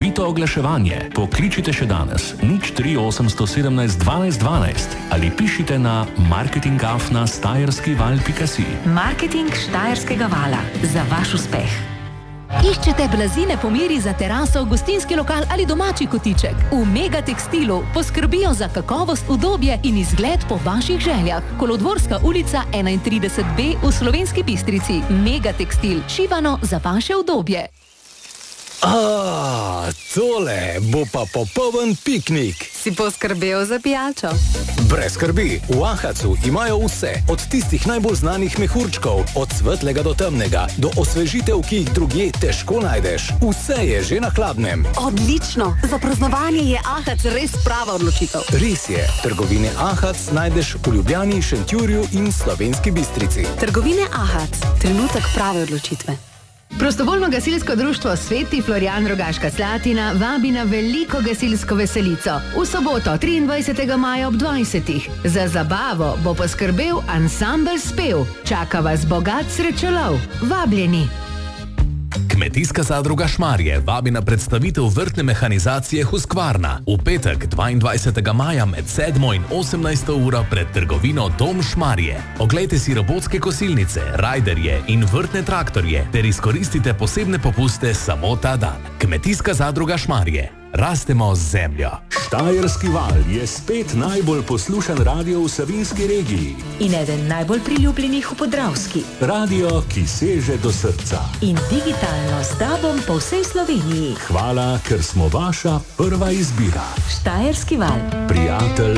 učinkovito oglaševanje, pokličite še danes 03817 12 12 ali pišite na marketing@štajerskival.si. Marketing Štajerskega vala za vaš uspeh. Iščete blazine po meri za teraso, gostinski lokal ali domači kotiček? V Mega Tekstilu poskrbijo za kakovost, udobje in izgled po vaših željah. Kolodvorska ulica 31B v Slovenski Bistrici. Mega Tekstil, šivano za vaše udobje. Tole bo pa popoln piknik. Si poskrbel za pijačo? Brez skrbi, v Ahacu imajo vse, od tistih najbolj znanih mehurčkov, od svetlega do temnega, do osvežitev, ki jih drugje težko najdeš. Vse je že na hladnem. Odlično, za praznovanje je Ahac res prava odločitev. Res je, trgovine Ahac najdeš v Ljubljani, Šentjurju in Slovenski Bistrici. Trgovine Ahac, trenutek prave odločitve. Prostovoljno gasilsko društvo Sveti Florijan Rogaška Slatina vabi na veliko gasilsko veselico v soboto 23. maja ob 20. Za zabavo bo poskrbel ansambel Spev. Čaka vas bogat srečolov. Vabljeni! Kmetijska zadruga Šmarje vabi na predstavitev vrtne mehanizacije Husqvarna v petek 22. maja med 7. in 18. uro pred trgovino Dom Šmarje. Oglejte si robotske kosilnice, rajderje in vrtne traktorje ter izkoristite posebne popuste samo ta dan. Kmetijska zadruga Šmarje. Rastemo z zemljo. Štajerski val je spet najbolj poslušan radio v Savinjski regiji. In eden najbolj priljubljenih v Podravski. Radio, ki seže do srca. In digitalno s tobom po vsej Sloveniji. Hvala, ker smo vaša prva izbira. Štajerski val. Prijatelj